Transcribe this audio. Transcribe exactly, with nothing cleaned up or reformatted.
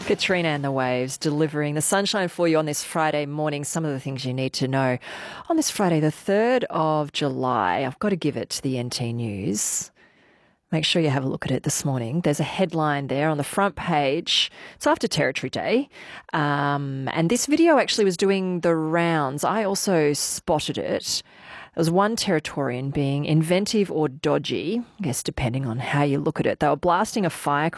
Katrina and the Waves delivering the sunshine for you on this Friday morning. Some of the things you need to know on this Friday, the third of July. I've got to give it to the N T News. Make sure you have a look at it this morning. There's a headline there on the front page. It's after Territory Day. Um, and this video actually was doing the rounds. I also spotted it. There was one Territorian being inventive or dodgy, I guess depending on how you look at it. They were blasting a fire